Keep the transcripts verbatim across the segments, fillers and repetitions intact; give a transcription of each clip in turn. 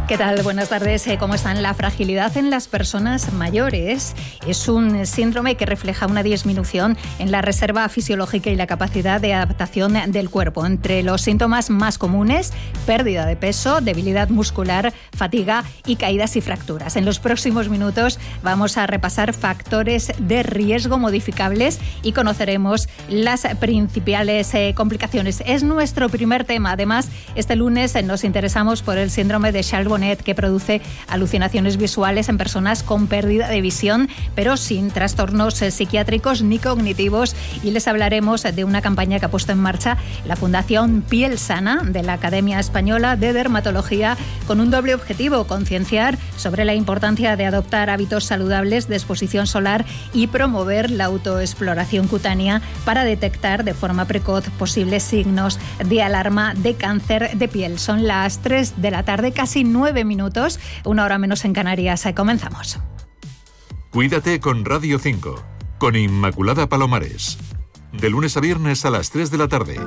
¿Qué tal? Buenas tardes. ¿Cómo están? La fragilidad en las personas mayores es un síndrome que refleja una disminución en la reserva fisiológica y la capacidad de adaptación del cuerpo. Entre los síntomas más comunes, pérdida de peso, debilidad muscular, fatiga y caídas y fracturas. En los próximos minutos vamos a repasar factores de riesgo modificables y conoceremos las principales eh, complicaciones. Es nuestro primer tema. Además, este lunes nos interesamos por el síndrome de Charles-Bonnet, que produce alucinaciones visuales en personas con pérdida de visión, pero sin trastornos psiquiátricos ni cognitivos. Y les hablaremos de una campaña que ha puesto en marcha la Fundación Piel Sana de la Academia Española de Dermatología, con un doble objetivo: concienciar sobre la importancia de adoptar hábitos saludables de exposición solar y promover la autoexploración cutánea para detectar de forma precoz posibles signos de alarma de cáncer de piel. Son las tres de la tarde, casi nueve minutos, una hora menos en Canarias. Comenzamos. Cuídate con Radio cinco, con Inmaculada Palomares. De lunes a viernes a las tres de la tarde.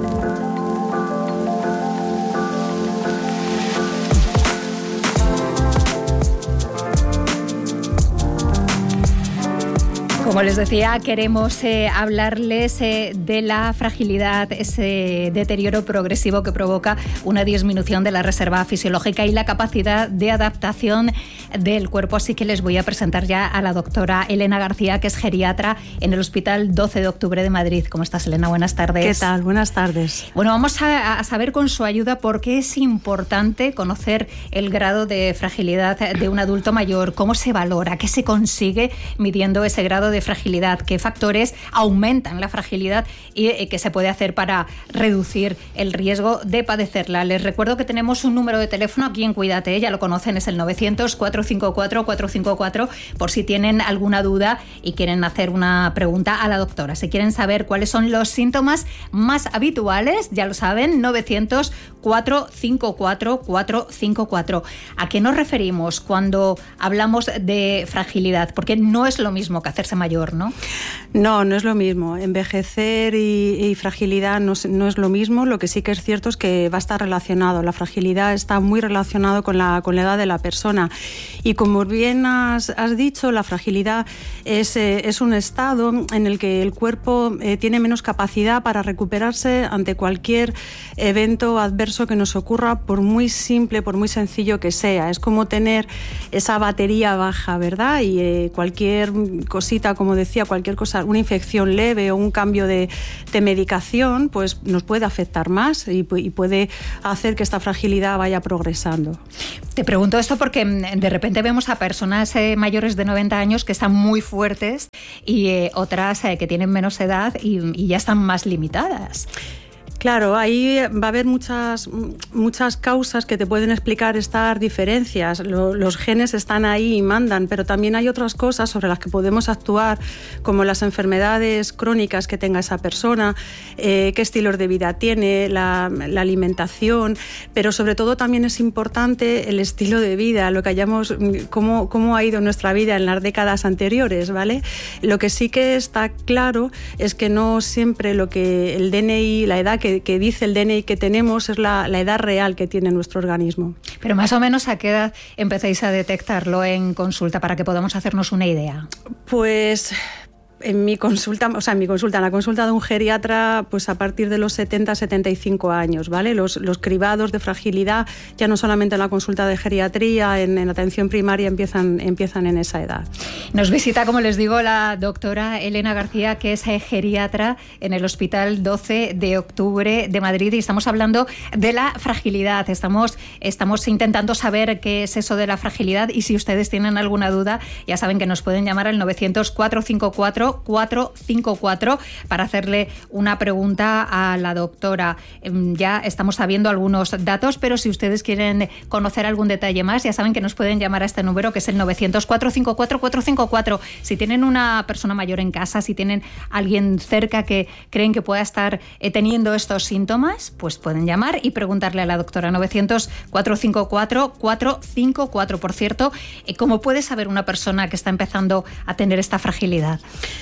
Como les decía, queremos eh, hablarles eh, de la fragilidad, ese deterioro progresivo que provoca una disminución de la reserva fisiológica y la capacidad de adaptación del cuerpo. Así que les voy a presentar ya a la doctora Elena García, que es geriatra en el Hospital doce de octubre de Madrid. ¿Cómo estás, Elena? Buenas tardes. ¿Qué tal? Buenas tardes. Bueno, vamos a, a saber con su ayuda por qué es importante conocer el grado de fragilidad de un adulto mayor, cómo se valora, qué se consigue midiendo ese grado de fragilidad, qué factores aumentan la fragilidad y eh, qué se puede hacer para reducir el riesgo de padecerla. Les recuerdo que tenemos un número de teléfono aquí en Cuídate, ya lo conocen, es el novecientos, cuatrocientos cincuenta y cuatro, cuatrocientos cincuenta y cuatro, por si tienen alguna duda y quieren hacer una pregunta a la doctora. Si quieren saber cuáles son los síntomas más habituales, ya lo saben, novecientos, cuatrocientos cincuenta y cuatro, cuatrocientos cincuenta y cuatro. ¿A qué nos referimos cuando hablamos de fragilidad? Porque no es lo mismo que hacerse mayor, ¿no? No, no es lo mismo. Envejecer y, y fragilidad no, no es lo mismo. Lo que sí que es cierto es que va a estar relacionado. La fragilidad está muy relacionado con la, con la edad de la persona. Y como bien has, has dicho, la fragilidad es, eh, es un estado en el que el cuerpo eh, tiene menos capacidad para recuperarse ante cualquier evento adverso que nos ocurra, por muy simple, por muy sencillo que sea. Es como tener esa batería baja, ¿verdad? Y eh, cualquier cosita, como decía, cualquier cosa, una infección leve o un cambio de, de medicación, pues nos puede afectar más y, y puede hacer que esta fragilidad vaya progresando. Te pregunto esto porque de repente vemos a personas eh, mayores de noventa años que están muy fuertes y eh, otras eh, que tienen menos edad y, y ya están más limitadas. Claro, ahí va a haber muchas, muchas causas que te pueden explicar estas diferencias. Lo, los genes están ahí y mandan, pero también hay otras cosas sobre las que podemos actuar, como las enfermedades crónicas que tenga esa persona, eh, qué estilos de vida tiene, la, la alimentación, pero sobre todo también es importante el estilo de vida, lo que hayamos, cómo, cómo ha ido nuestra vida en las décadas anteriores, ¿vale? Lo que sí que está claro es que no siempre lo que el D N I, la edad que que dice el D N I que tenemos es la, la edad real que tiene nuestro organismo. Pero más o menos, ¿a qué edad empezáis a detectarlo en consulta para que podamos hacernos una idea? Pues en mi consulta, o sea, en mi consulta, en la consulta de un geriatra, pues a partir de los setenta, setenta y cinco años, ¿vale? Los, los cribados de fragilidad, ya no solamente en la consulta de geriatría, en, en atención primaria, empiezan, empiezan en esa edad. Nos visita, como les digo, la doctora Elena García, que es geriatra en el Hospital doce de octubre de Madrid, y estamos hablando de la fragilidad. Estamos, estamos intentando saber qué es eso de la fragilidad, y si ustedes tienen alguna duda, ya saben que nos pueden llamar al novecientos, cuatrocientos cincuenta y cuatro, cuatrocientos cincuenta y cuatro para hacerle una pregunta a la doctora. Ya estamos sabiendo algunos datos, pero si ustedes quieren conocer algún detalle más, ya saben que nos pueden llamar a este número, que es el novecientos, cuatrocientos cincuenta y cuatro, cuatrocientos cincuenta y cuatro. Si tienen una persona mayor en casa, si tienen alguien cerca que creen que pueda estar eh, teniendo estos síntomas, pues pueden llamar y preguntarle a la doctora. Novecientos, cuatrocientos cincuenta y cuatro, cuatrocientos cincuenta y cuatro. Por cierto, eh, ¿cómo puede saber una persona que está empezando a tener esta fragilidad?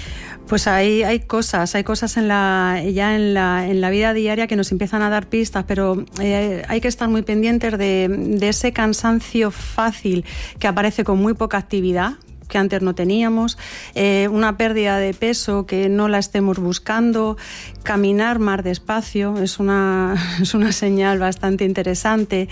Pues hay, hay cosas, hay cosas en la, ya en la, en la vida diaria que nos empiezan a dar pistas, pero eh, hay que estar muy pendientes de, de ese cansancio fácil que aparece con muy poca actividad, que antes no teníamos, eh, una pérdida de peso que no la estemos buscando, caminar más despacio, es una, es una señal bastante interesante,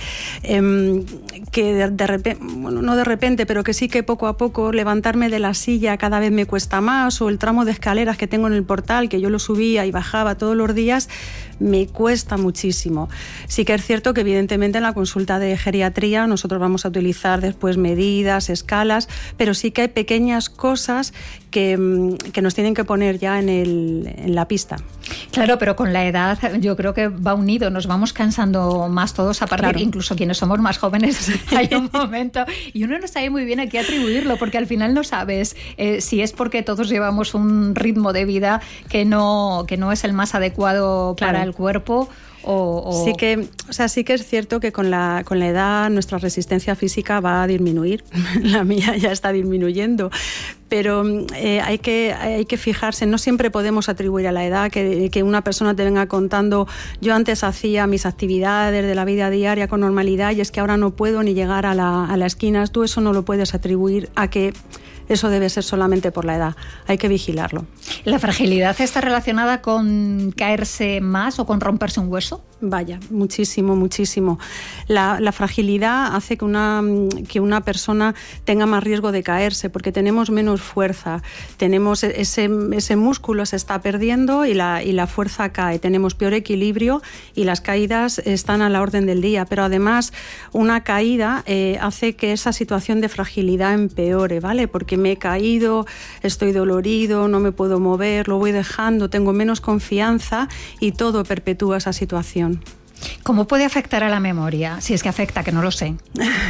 eh, que de, de repente, bueno, no de repente, pero que sí que poco a poco levantarme de la silla cada vez me cuesta más, o el tramo de escaleras que tengo en el portal, que yo lo subía y bajaba todos los días, me cuesta muchísimo. Sí que es cierto que evidentemente en la consulta de geriatría nosotros vamos a utilizar después medidas, escalas, pero sí que hay pequeñas cosas que, que nos tienen que poner ya en, el, en la pista. Claro, pero con la edad yo creo que va unido, nos vamos cansando más todos, aparte, claro. Incluso quienes somos más jóvenes, hay un momento, y uno no sabe muy bien a qué atribuirlo, porque al final no sabes eh, si es porque todos llevamos un ritmo de vida que no, que no es el más adecuado claro. para el cuerpo. O, o... Sí que, o sea, sí que es cierto que con la, con la edad nuestra resistencia física va a disminuir, la mía ya está disminuyendo, pero eh, hay, que, hay que fijarse, no siempre podemos atribuir a la edad que, que una persona te venga contando, yo antes hacía mis actividades de la vida diaria con normalidad y es que ahora no puedo ni llegar a la, a la esquina, tú eso no lo puedes atribuir a que eso debe ser solamente por la edad, hay que vigilarlo. ¿La fragilidad está relacionada con caerse más o con romperse un hueso? Vaya, muchísimo, muchísimo. La, la fragilidad hace que una, que una persona tenga más riesgo de caerse porque tenemos menos fuerza, tenemos ese, ese músculo se está perdiendo y la, y la fuerza cae, tenemos peor equilibrio y las caídas están a la orden del día, pero además una caída eh, hace que esa situación de fragilidad empeore, ¿vale? Porque me he caído, estoy dolorido, no me puedo mover, lo voy dejando, tengo menos confianza y todo perpetúa esa situación. ¿Cómo puede afectar a la memoria? Si es que afecta, que no lo sé.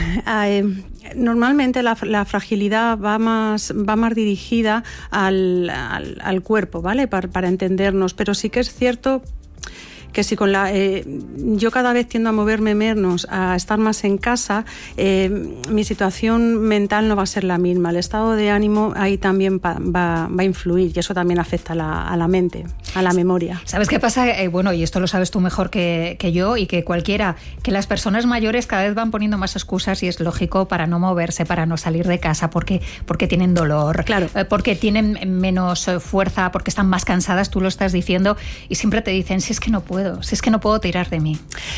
eh, normalmente la, la fragilidad va más, va más dirigida al, al, al cuerpo, ¿vale? Para, para entendernos, pero sí que es cierto que si con la eh, yo cada vez tiendo a moverme menos, a estar más en casa, eh, mi situación mental no va a ser la misma. El estado de ánimo ahí también va, va, va a influir y eso también afecta a la, a la mente, a la memoria. ¿Sabes qué pasa? Eh, bueno, y esto lo sabes tú mejor que, que yo y que cualquiera, que las personas mayores cada vez van poniendo más excusas y es lógico para no moverse, para no salir de casa, porque, porque tienen dolor, claro. eh, porque tienen menos fuerza, porque están más cansadas, tú lo estás diciendo, y siempre te dicen, si es que no puedo. Si es que no puedo tirar de mí.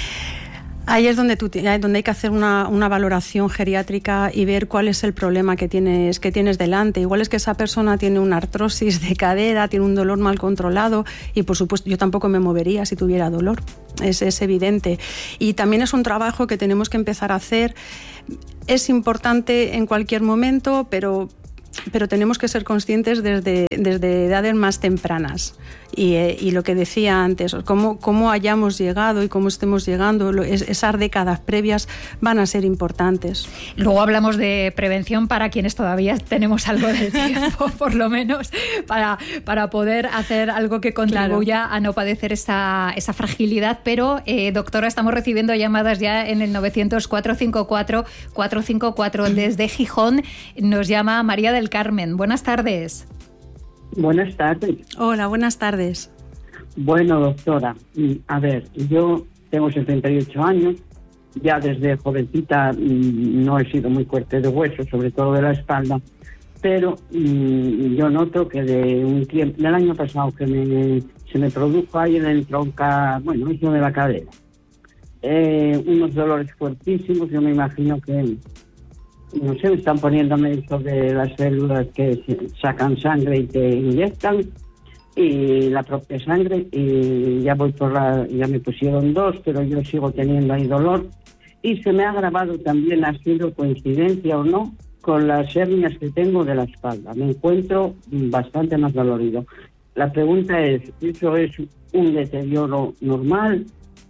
Ahí es donde, tú, donde hay que hacer una, una valoración geriátrica y ver cuál es el problema que tienes, que tienes delante. Igual es que esa persona tiene una artrosis de cadera, tiene un dolor mal controlado y por supuesto yo tampoco me movería si tuviera dolor. Es, es evidente. Y también es un trabajo que tenemos que empezar a hacer. Es importante en cualquier momento, pero... pero tenemos que ser conscientes desde, desde edades más tempranas. Y, eh, y lo que decía antes, cómo, cómo hayamos llegado y cómo estemos llegando, lo, es, esas décadas previas van a ser importantes. Luego hablamos de prevención para quienes todavía tenemos algo de tiempo, por lo menos, para, para poder hacer algo que contribuya claro. a no padecer esa, esa fragilidad. Pero, eh, doctora, estamos recibiendo llamadas ya en el novecientos, cuatrocientos cincuenta y cuatro, cuatrocientos cincuenta y cuatro. Desde Gijón nos llama María del Carmen. Buenas tardes. Buenas tardes. Hola, buenas tardes. Bueno, doctora, a ver, yo tengo setenta y ocho años, ya desde jovencita no he sido muy fuerte de hueso, sobre todo de la espalda, pero mmm, yo noto que de un tiempo, del año pasado que me, se me produjo ahí en el tronca, bueno, eso de la cadera, eh, unos dolores fuertísimos, yo me imagino que no sé, están poniéndome esto de las células que sacan sangre y te inyectan y la propia sangre y ya voy por la, ya me pusieron dos, pero yo sigo teniendo ahí dolor y se me ha agravado también, ha sido coincidencia o no, con las hernias que tengo de la espalda. Me encuentro bastante más dolorido. La pregunta es, ¿eso es un deterioro normal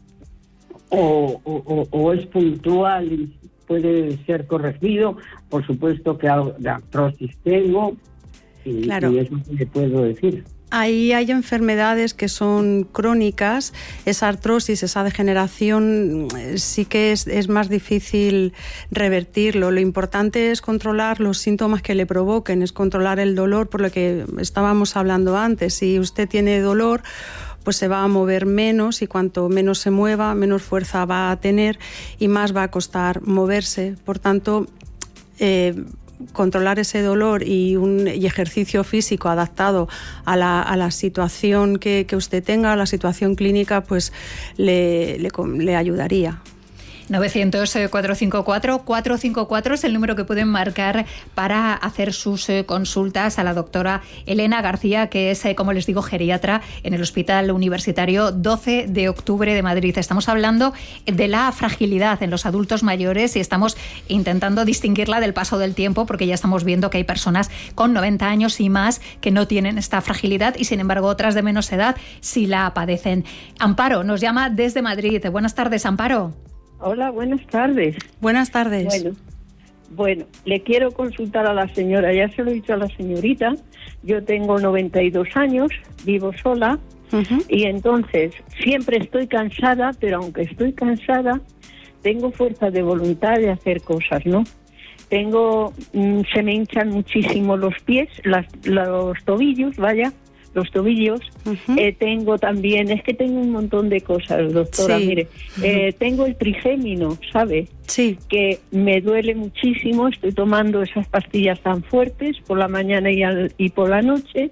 o, o, o es puntual y puede ser corregido? Por supuesto que algo de artrosis tengo y, claro. y eso le puedo decir. Ahí hay enfermedades que son crónicas, esa artrosis, esa degeneración, sí que es, es más difícil revertirlo. Lo importante es controlar los síntomas que le provoquen, es controlar el dolor, por lo que estábamos hablando antes. Si usted tiene dolor, pues se va a mover menos, y cuanto menos se mueva, menos fuerza va a tener y más va a costar moverse. Por tanto, eh, controlar ese dolor y un y ejercicio físico adaptado a la, a la situación que, que usted tenga, a la situación clínica, pues le, le, le ayudaría. novecientos, cuatrocientos cincuenta y cuatro, cuatrocientos cincuenta y cuatro es el número que pueden marcar para hacer sus eh, consultas a la doctora Elena García, que es, eh, como les digo, geriatra en el Hospital Universitario doce de octubre de Madrid. Estamos hablando de la fragilidad en los adultos mayores y estamos intentando distinguirla del paso del tiempo, porque ya estamos viendo que hay personas con noventa años y más que no tienen esta fragilidad y, sin embargo, otras de menos edad sí la padecen. Amparo nos llama desde Madrid. Buenas tardes, Amparo. Hola, buenas tardes. Buenas tardes. Bueno, bueno, le quiero consultar a la señora, ya se lo he dicho a la señorita, yo tengo noventa y dos años, vivo sola, uh-huh. y entonces siempre estoy cansada, pero aunque estoy cansada, tengo fuerza de voluntad de hacer cosas, ¿no? Tengo, mmm, se me hinchan muchísimo los pies, las, los tobillos, vaya, los tobillos, uh-huh. eh, tengo también, es que tengo un montón de cosas, doctora, sí. mire, uh-huh. eh, tengo el trigémino, ¿sabe? Sí. Que me duele muchísimo, estoy tomando esas pastillas tan fuertes por la mañana y, al, y por la noche,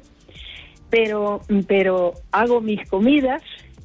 pero, pero hago mis comidas,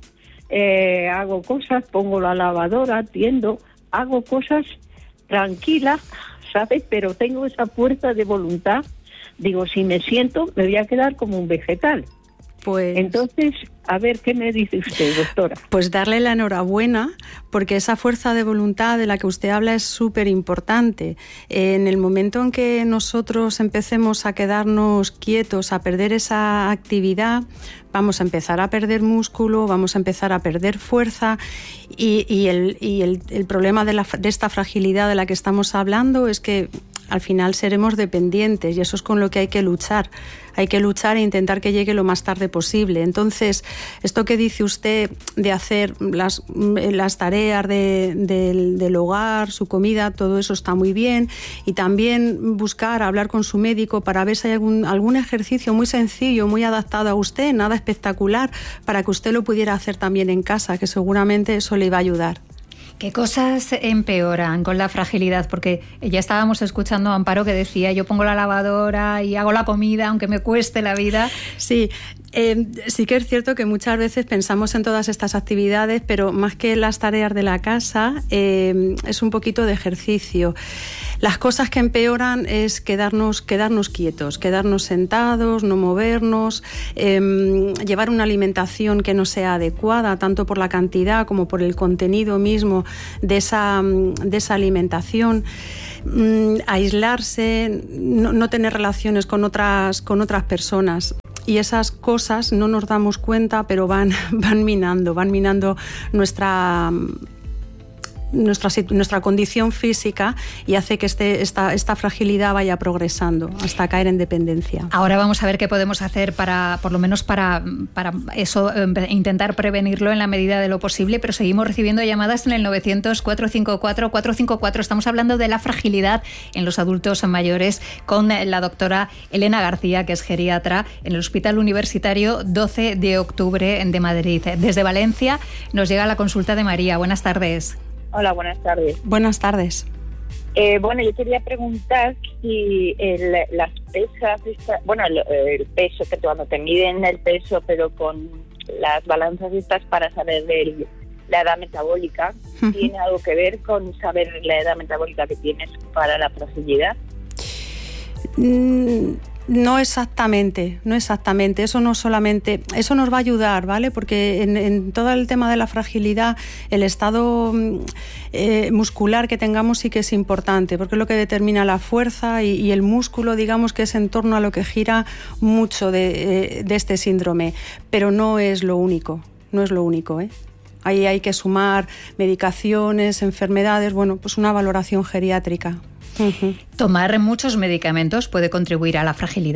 eh, hago cosas, pongo la lavadora, tiendo, hago cosas tranquila, ¿sabe? Pero tengo esa fuerza de voluntad. Digo, si me siento, me voy a quedar como un vegetal. Pues, Entonces, a ver, ¿qué me dice usted, doctora? Pues darle la enhorabuena, porque esa fuerza de voluntad de la que usted habla es súper importante. En el momento en que nosotros empecemos a quedarnos quietos, a perder esa actividad, vamos a empezar a perder músculo, vamos a empezar a perder fuerza y, y, el, y el, el problema de, la, de esta fragilidad de la que estamos hablando es que al final seremos dependientes y eso es con lo que hay que luchar. Hay que luchar e intentar que llegue lo más tarde posible. Entonces, esto que dice usted de hacer las, las tareas de, de, del hogar, su comida, todo eso está muy bien. Y también buscar, hablar con su médico para ver si hay algún, algún ejercicio muy sencillo, muy adaptado a usted, nada espectacular, para que usted lo pudiera hacer también en casa, que seguramente eso le iba a ayudar. ¿Qué cosas empeoran con la fragilidad? Porque ya estábamos escuchando a Amparo que decía, yo pongo la lavadora y hago la comida, aunque me cueste la vida. Sí, eh, sí que es cierto que muchas veces pensamos en todas estas actividades, pero más que las tareas de la casa, eh, es un poquito de ejercicio. Las cosas que empeoran es quedarnos, quedarnos quietos, quedarnos sentados, no movernos, eh, llevar una alimentación que no sea adecuada, tanto por la cantidad como por el contenido mismo de esa, de esa alimentación, mm, aislarse, no, no tener relaciones con otras, con otras personas. Y esas cosas no nos damos cuenta, pero van, van minando, van minando nuestra... Nuestra, nuestra condición física y hace que este, esta, esta fragilidad vaya progresando hasta caer en dependencia. Ahora vamos a ver qué podemos hacer para, por lo menos para, para eso, intentar prevenirlo en la medida de lo posible, pero seguimos recibiendo llamadas en el novecientos, cuatrocientos cincuenta y cuatro, cuatrocientos cincuenta y cuatro. Estamos hablando de la fragilidad en los adultos mayores con la doctora Elena García, que es geriatra en el Hospital Universitario doce de octubre de Madrid. Desde Valencia nos llega la consulta de María. Buenas tardes. Hola, buenas tardes. Buenas tardes. Eh, bueno, yo quería preguntar si el, las pesas, esta, bueno, el, el peso, que cuando te miden el peso, pero con las balanzas estas para saber el, la edad metabólica, uh-huh. ¿tiene algo que ver con saber la edad metabólica que tienes para la fragilidad? Mm. No exactamente, no exactamente. Eso no solamente, eso nos va a ayudar, ¿vale? Porque en, en todo el tema de la fragilidad, el estado eh, muscular que tengamos sí que es importante, porque es lo que determina la fuerza y, y el músculo, digamos que es en torno a lo que gira mucho de, de este síndrome. Pero no es lo único, no es lo único, ¿eh? Ahí hay que sumar medicaciones, enfermedades, bueno, pues una valoración geriátrica. Uh-huh. ¿Tomar muchos medicamentos puede contribuir a la fragilidad?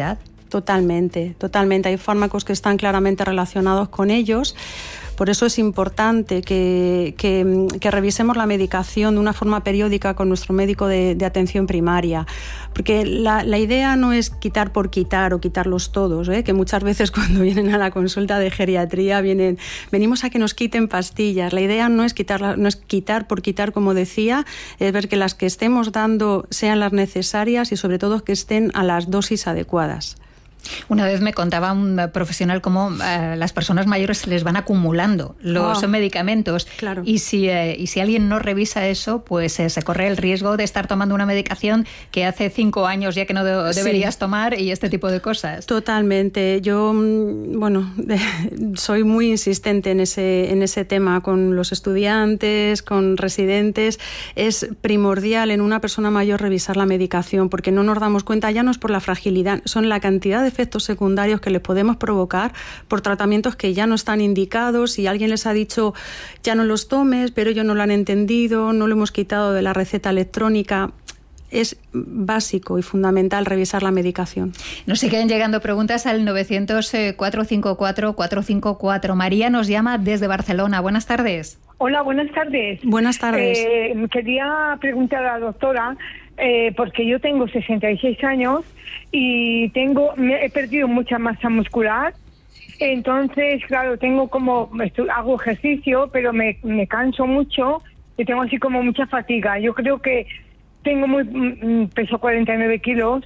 Totalmente, totalmente. Hay fármacos que están claramente relacionados con ellos. Por eso es importante que, que, que revisemos la medicación de una forma periódica con nuestro médico de, de atención primaria. Porque la, la idea no es quitar por quitar o quitarlos todos, ¿eh? Que muchas veces cuando vienen a la consulta de geriatría vienen, venimos a que nos quiten pastillas. La idea no es, quitar, no es quitar por quitar, como decía, es ver que las que estemos dando sean las necesarias y sobre todo que estén a las dosis adecuadas. Una vez me contaba un profesional cómo eh, las personas mayores se les van acumulando los oh, medicamentos claro. y, si, eh, y si alguien no revisa eso, pues eh, se corre el riesgo de estar tomando una medicación que hace cinco años ya que no de- deberías sí. tomar y este tipo de cosas. Totalmente. Yo, bueno, soy muy insistente en ese, en ese tema con los estudiantes, con residentes. Es primordial en una persona mayor revisar la medicación porque no nos damos cuenta, ya no es por la fragilidad, son la cantidad de efectos secundarios que les podemos provocar por tratamientos que ya no están indicados y alguien les ha dicho ya no los tomes, pero ellos no lo han entendido, no lo hemos quitado de la receta electrónica. Es básico y fundamental revisar la medicación. Nos siguen llegando preguntas al novecientos cuatro cinco cuatro cuatro cinco cuatro. María nos llama desde Barcelona. Buenas tardes. Hola, buenas tardes. Buenas tardes. Eh, quería preguntar a la doctora, eh, porque yo tengo sesenta y seis años y tengo me he perdido mucha masa muscular. Entonces, claro, tengo como, hago ejercicio, pero me, me canso mucho y tengo así como mucha fatiga. Yo creo que tengo muy peso cuarenta y nueve kilos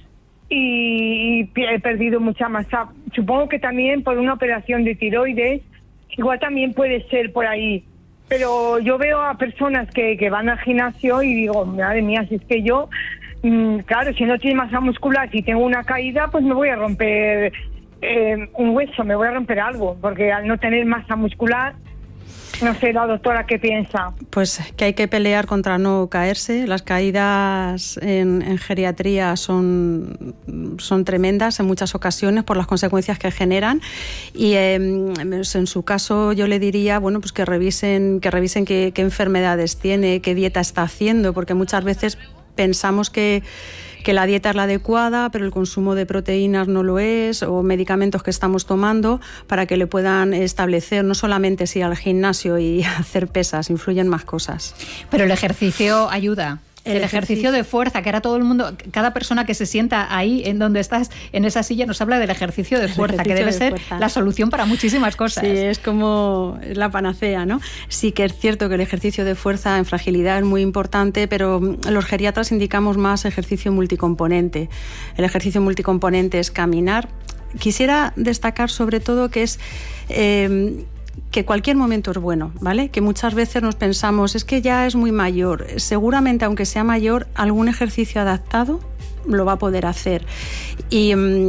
y he perdido mucha masa. Supongo que también por una operación de tiroides, igual también puede ser por ahí. Pero yo veo a personas que, que van al gimnasio y digo, madre mía, si es que yo, mmm, claro, si no tiene masa muscular, si tengo una caída, pues me voy a romper eh, un hueso, me voy a romper algo, porque al no tener masa muscular, no sé, la doctora, ¿qué piensa? Pues que hay que pelear contra no caerse. Las caídas en, en geriatría son, son tremendas en muchas ocasiones por las consecuencias que generan y eh, en su caso yo le diría, bueno, pues que revisen, que revisen qué, qué enfermedades tiene, qué dieta está haciendo, porque muchas veces pensamos que que la dieta es la adecuada, pero el consumo de proteínas no lo es, o medicamentos que estamos tomando para que le puedan establecer no solamente si ir al gimnasio y hacer pesas, influyen más cosas. Pero el ejercicio ayuda. El, el ejercicio, ejercicio de fuerza, que ahora todo el mundo, cada persona que se sienta ahí en donde estás, en esa silla, nos habla del ejercicio de fuerza, ejercicio que debe de ser fuerza. La solución para muchísimas cosas. Sí, es como la panacea, ¿no? Sí que es cierto que el ejercicio de fuerza en fragilidad es muy importante, pero los geriatras indicamos más ejercicio multicomponente. El ejercicio multicomponente es caminar. Quisiera destacar sobre todo que es... Eh, que cualquier momento es bueno, ¿vale? Que muchas veces nos pensamos, es que ya es muy mayor. Seguramente, aunque sea mayor, algún ejercicio adaptado lo va a poder hacer. Y,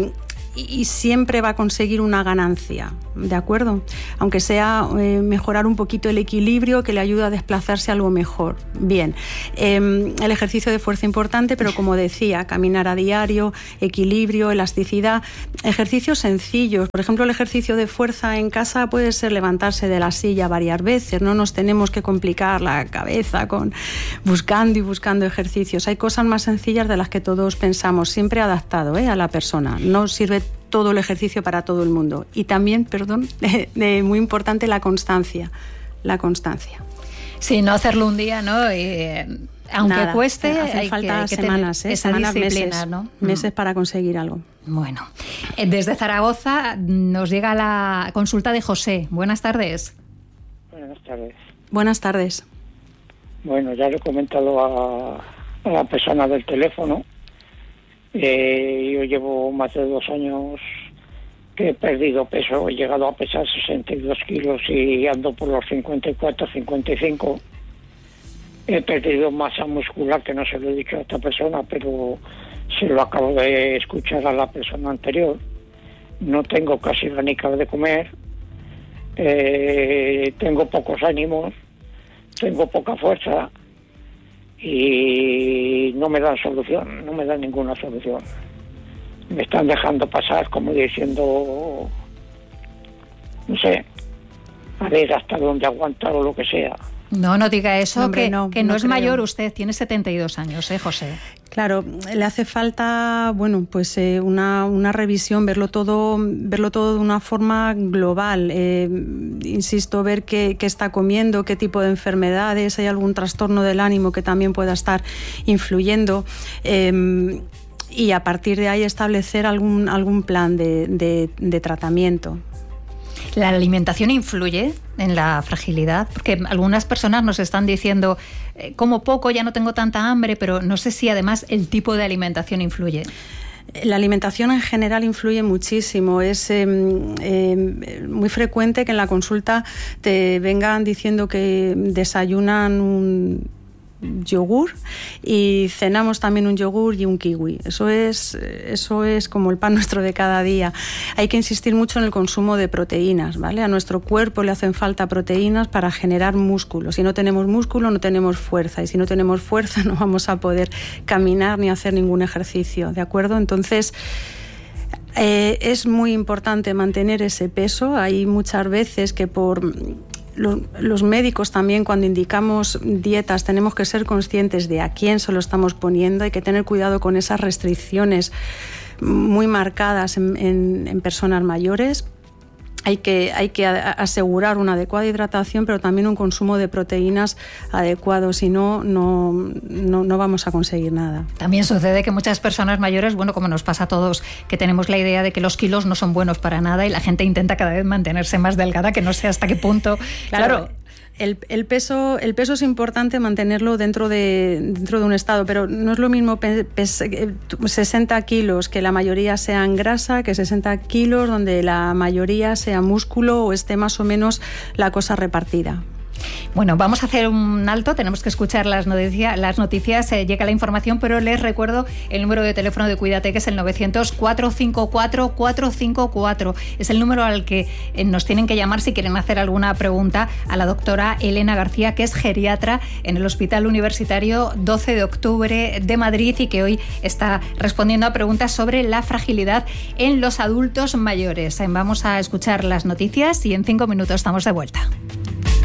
y siempre va a conseguir una ganancia, ¿de acuerdo? Aunque sea eh, mejorar un poquito el equilibrio que le ayuda a desplazarse a algo mejor. Bien, eh, el ejercicio de fuerza importante, pero como decía, caminar a diario, equilibrio, elasticidad, ejercicios sencillos. Por ejemplo, el ejercicio de fuerza en casa puede ser levantarse de la silla varias veces, no nos tenemos que complicar la cabeza con buscando y buscando ejercicios. Hay cosas más sencillas de las que todos pensamos, siempre adaptado ¿eh? a la persona. No sirve todo el ejercicio para todo el mundo. Y también, perdón, de, de muy importante la constancia, la constancia. Sí, no hacerlo un día, ¿no? Eh, aunque Nada, cueste, hace hay falta que, hay que semanas, tener ¿eh? esa semanas, disciplina, meses, ¿no? Meses para conseguir algo. Bueno, desde Zaragoza nos llega la consulta de José. Buenas tardes. Buenas tardes. Buenas tardes. Bueno, ya le he comentado a, a la persona del teléfono. Eh, yo llevo más de dos años que he perdido peso, he llegado a pesar sesenta y dos kilos y ando por los cincuenta y cuatro, cincuenta y cinco. He perdido masa muscular, que no se lo he dicho a esta persona, pero se lo acabo de escuchar a la persona anterior. No tengo casi ganas de comer, eh, tengo pocos ánimos, tengo poca fuerza y no me dan solución, no me dan ninguna solución. Me están dejando pasar como diciendo, no sé, a ver hasta dónde aguantar o lo que sea. No, no diga eso, Hombre, que no, que no, no es creo. mayor usted, tiene setenta y dos años, ¿eh, José? Claro, le hace falta, bueno, pues eh, una, una revisión, verlo todo, verlo todo de una forma global. Eh, insisto, ver qué, qué está comiendo, qué tipo de enfermedades, hay algún trastorno del ánimo que también pueda estar influyendo. Eh, y a partir de ahí establecer algún, algún plan de, de, de tratamiento. ¿La alimentación influye en la fragilidad? Porque algunas personas nos están diciendo, eh, como poco, ya no tengo tanta hambre, pero no sé si además el tipo de alimentación influye. La alimentación en general influye muchísimo. Es eh, eh, muy frecuente que en la consulta te vengan diciendo que desayunan un yogur y cenamos también un yogur y un kiwi. Eso es, eso es como el pan nuestro de cada día. Hay que insistir mucho en el consumo de proteínas, ¿vale? A nuestro cuerpo le hacen falta proteínas para generar músculo. Si no tenemos músculo, no tenemos fuerza. Y si no tenemos fuerza, no vamos a poder caminar ni hacer ningún ejercicio, ¿de acuerdo? Entonces, eh, es muy importante mantener ese peso. Hay muchas veces que por... Los, los médicos también, cuando indicamos dietas, tenemos que ser conscientes de a quién se lo estamos poniendo. Hay que tener cuidado con esas restricciones muy marcadas en, en, en personas mayores. Hay que, hay que asegurar una adecuada hidratación, pero también un consumo de proteínas adecuado, si no, no, no, no vamos a conseguir nada. También sucede que muchas personas mayores, bueno, como nos pasa a todos, que tenemos la idea de que los kilos no son buenos para nada y la gente intenta cada vez mantenerse más delgada, que no sé hasta qué punto. Claro. claro El, el, peso, el peso es importante mantenerlo dentro de, dentro de un estado, pero no es lo mismo pe, pe, sesenta kilos que la mayoría sean grasa que sesenta kilos donde la mayoría sea músculo o esté más o menos la cosa repartida. Bueno, vamos a hacer un alto, tenemos que escuchar las noticias, las noticias eh, llega la información, pero les recuerdo el número de teléfono de Cuídate, que es el novecientos, cuatrocientos cincuenta y cuatro, cuatrocientos cincuenta y cuatro. Es el número al que eh, nos tienen que llamar si quieren hacer alguna pregunta a la doctora Elena García, que es geriatra en el Hospital Universitario doce de octubre de Madrid y que hoy está respondiendo a preguntas sobre la fragilidad en los adultos mayores. Vamos a escuchar las noticias y en cinco minutos estamos de vuelta.